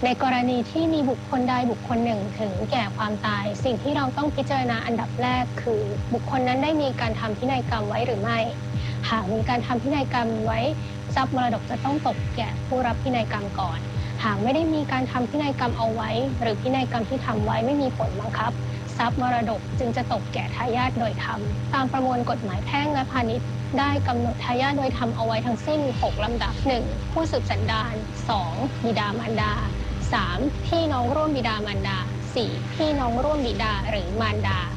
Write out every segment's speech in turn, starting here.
ในกรณีที่มีบุคคลใดบุคคลหนึ่งถึงแก่ความตายสิ่งที่เราต้องพิจารณาอันดับแรกคือบุคคลนั้นได้มีการทำพินัยกรรมไว้หรือไม่หากมีการทำพินัยกรรมไว้ทรัพย์มรดกจะต้องตกแก่ผู้รับพินัยกรรมก่อนหากไม่ได้มีการทำพินัยกรรมเอาไว้หรือพินัยกรรมที่ทำไว้ไม่มีผลบังคับทรัพย์มรดกจึงจะตกแก่ทายาทโดยธรรมตามประมวลกฎหมายแพ่งและพาณิชย์ได้กำหนดทายาทโดยธรรมเอาไว้ทั้งสิ้น6ลำดับ 1. ผู้สืบสันดาน 2. บิดามารดา 3. พี่น้องร่วมบิดามารดา 4. พี่น้องร่วมบิดาหรือมารดา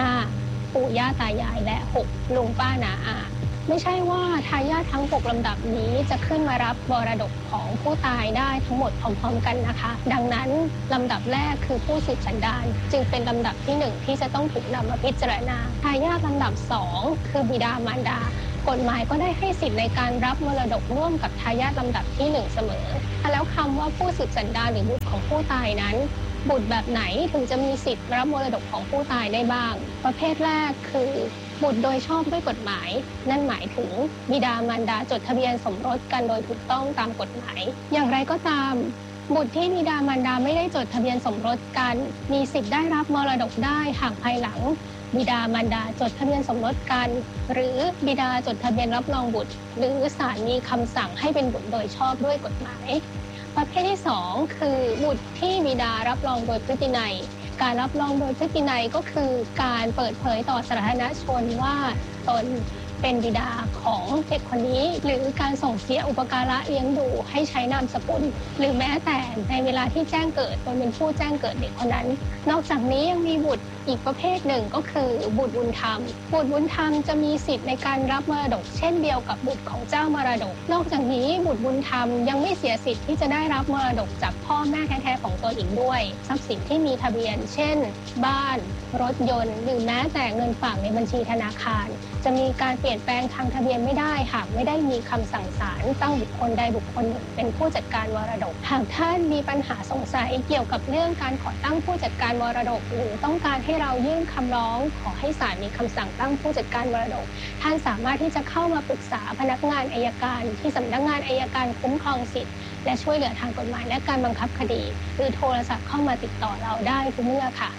5. ปู่ย่าตายายและ 6. ลุงป้าน้าอาไม่ใช่ว่าทายาททั้ง6ลำดับนี้จะขึ้นมารับมรดกของผู้ตายได้ทั้งหมดพร้อมๆกันนะคะดังนั้นลำดับแรกคือผู้สืบสันดานจึงเป็นลำดับที่1ที่จะต้องถูกนำมาพิจารณาทายาทลำดับ2คือบิดามารดากฎหมายก็ได้ให้สิทธิ์ในการรับมรดกร่วมกับทายาทลำดับที่1เสมอแล้วคำว่าผู้สืบสันดานหรือบุตรของผู้ตายนั้นบุตรแบบไหนถึงจะมีสิทธิ์รับมรดกของผู้ตายได้บ้างประเภทแรกคือบุตรโดยชอบด้วยกฎหมายนั่นหมายถึงบิดามารดาจดทะเบียนสมรสกันโดยถูกต้องตามกฎหมายอย่างไรก็ตามบุตรที่บิดามารดาไม่ได้จดทะเบียนสมรสกันมีสิทธิ์ได้รับมรดกได้หากภายหลังบิดามารดาจดทะเบียนสมรสกันหรือบิดาจดทะเบียนรับรองบุตรหรือศาลมีคำสั่งให้เป็นบุตรโดยชอบด้วยกฎหมายประเภทที่2คือบุตรที่บิดารับรองโดยพฤตินัยการรับรองโดยพฤตินัยก็คือการเปิดเผยต่อสาธารณชนว่าตนเป็นบิดาของเด็กคนนี้หรือการส่งเสียอุปการะเลี้ยงดูให้ใช้นามสกุลหรือแม้แต่ในเวลาที่แจ้งเกิดตนเป็นผู้แจ้งเกิดเด็กคนนั้นนอกจากนี้ยังมีบุตรอีกประเภทหนึ่งก็คือบุตรบุญธรรมบุตรบุญธรรมจะมีสิทธิ์ในการรับมรดกเช่นเดียวกับบุตรของเจ้ามรดกนอกจากนี้บุตรบุญธรรมยังไม่เสียสิทธิ์ที่จะได้รับมรดกจากพ่อแม่แท้ๆของตนอีกด้วยทรัพย์สินที่มีทะเบียนเช่นบ้านรถยนต์หรือแม้แต่เงินฝากในบัญชีธนาคารจะมีการเปลี่ยนแปลงทางทะเบียนไม่ได้หากไม่ได้มีคำสั่งศาลตั้งบุคคลใดบุคคลหนึ่งเป็นผู้จัดการมรดกหากท่านมีปัญหาสงสัยเกี่ยวกับเรื่องการขอตั้งผู้จัดการมรดกหรือต้องการให้เรายื่นคำร้องขอให้ศาลมีคำสั่งตั้งผู้จัดการมรดกท่านสามารถที่จะเข้ามาปรึกษาพนักงานอัยการที่สำนักงานอัยการคุ้มครองสิทธิ์และช่วยเหลือทางกฎหมายและการบังคับคดีหรือโทรศัพท์เข้ามาติดต่อเราได้ทุกเมื่อค่ะ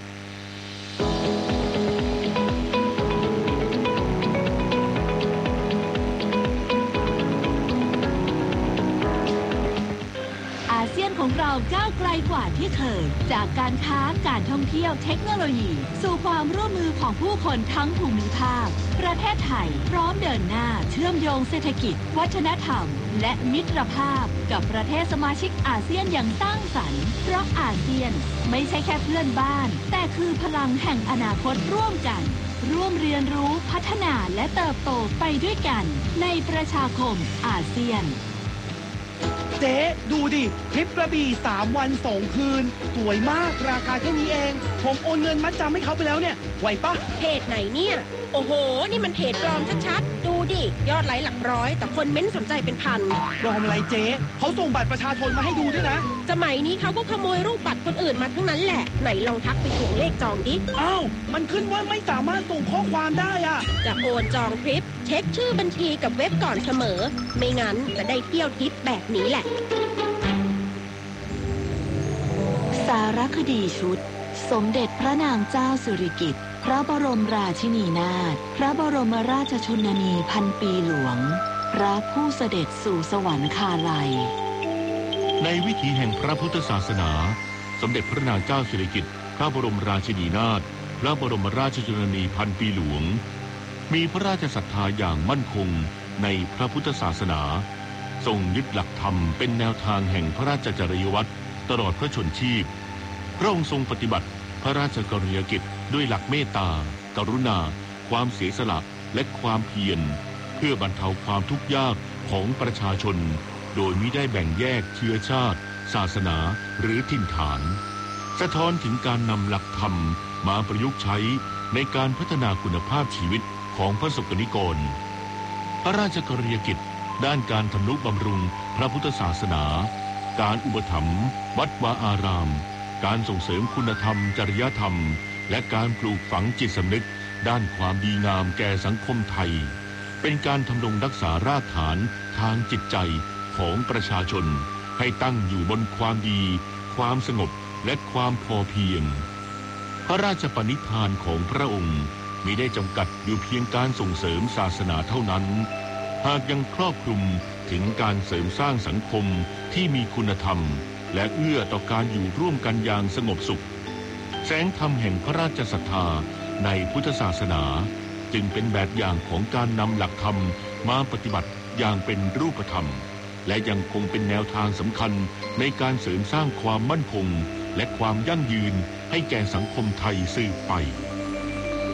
อาเซียนของเราก้าวไกลกว่าที่เคยจากการค้าการท่องเที่ยวเทคโนโลยีสู่ความร่วมมือของผู้คนทั้งภูมิภาคประเทศไทยพร้อมเดินหน้าเชื่อมโยงเศรษฐกิจวัฒนธรรมและมิตรภาพกับประเทศสมาชิกอาเซียนอย่างสร้างสรรค์เพราะอาเซียนไม่ใช่แค่เพื่อนบ้านแต่คือพลังแห่งอนาคตร่วมกันร่วมเรียนรู้พัฒนาและเติบโตไปด้วยกันในประชาคมอาเซียนเจ๊ดูดิทริปกระบี่3 วัน 2 คืนสวยมากราคาแค่นี้เองผมโอนเงินมัดจำให้เขาไปแล้วเนี่ยไหวปะเพจไหนเนี่ยโอ้โหนี่มันเพจปลอมชัดๆดูดิยอดไลค์หลักร้อยแต่คนเม้นสนใจเป็นพันปลอมอะไรเจ๊เขาส่งบัตรประชาชนมาให้ดูด้วยนะสมัยนี้เขาก็ขโมยรูปบัตรคนอื่นมาทั้งนั้นแหละไหนลองทักไปถ่วงเลขจองดิอ้าวมันขึ้นว่าไม่สามารถส่งข้อความได้อะจะโอนจองทริปเช็คชื่อบัญชีกับเว็บก่อนเสมอไม่งั้นจะได้เที่ยวทริปแบบนี้แหละสารคดีชุดสมเด็จพระนางเจ้าสิริกิติ์พระบรมราชินีนาถพระบรมราชชนนีพันปีหลวงพระผู้เสด็จสู่สวรรคาลัยในวิถีแห่งพระพุทธศาสนาสมเด็จพระนางเจ้าสิริกิติ์พระบรมราชินีนาถพระบรมราชชนนีพันปีหลวงมีพระราชศรัทธาอย่างมั่นคงในพระพุทธศาสนาทรงยึดหลักธรรมเป็นแนวทางแห่งพระราชจริยวัตรตลอดพระชนชีพพระองค์ทรงปฏิบัติพระราชกรณียกิจด้วยหลักเมตตากรุณาความเสียสละและความเพียรเพื่อบรรเทาความทุกข์ยากของประชาชนโดยมิได้แบ่งแยกเชื้อชาติศาสนาหรือถิ่นฐานสะท้อนถึงการนำหลักธรรมมาประยุกต์ใช้ในการพัฒนาคุณภาพชีวิตของพระสงฆ์นิกรพระราชกรณียกิจด้านการทำนุบำรุงพระพุทธศาสนาการอุปถัมภ์วัดวาอารามการส่งเสริมคุณธรรมจริยธรรมและการปลูกฝังจิตสำนึกด้านความดีงามแก่สังคมไทยเป็นการทำรงรักษารากฐานทางจิตใจของประชาชนให้ตั้งอยู่บนความดีความสงบและความพอเพียงพระราชปณิธานของพระองค์มิได้จำกัดอยู่เพียงการส่งเสริมศาสนาเท่านั้นหากยังครอบคลุมถึงการเสริมสร้างสังคมที่มีคุณธรรมและเอื้อต่อการอยู่ร่วมกันอย่างสงบสุขแสงธรรมแห่งพระราชศรัทธาในพุทธศาสนาจึงเป็นแบบอย่างของการนำหลักธรรมมาปฏิบัติอย่างเป็นรูปธรรมและยังคงเป็นแนวทางสำคัญในการเสริมสร้างความมั่นคงและความยั่งยืนให้แก่สังคมไทยสืบไป